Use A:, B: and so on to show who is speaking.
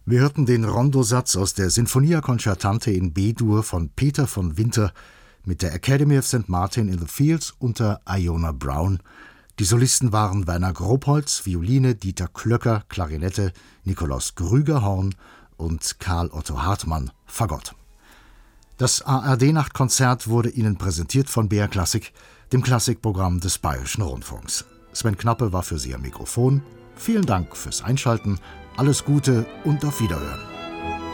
A: Wir hörten den Rondosatz aus der Sinfonia Concertante in B-Dur von Peter von Winter mit der Academy of St. Martin in the Fields unter Iona Brown. Die Solisten waren Werner Grobholz, Violine, Dieter Klöcker, Klarinette, Nikolaus Grüger-Horn und Karl Otto Hartmann, Fagott. Das ARD-Nachtkonzert wurde Ihnen präsentiert von BR Klassik, dem Klassikprogramm des Bayerischen Rundfunks. Sven Knappe war für Sie am Mikrofon. Vielen Dank fürs Einschalten, alles Gute und auf Wiederhören.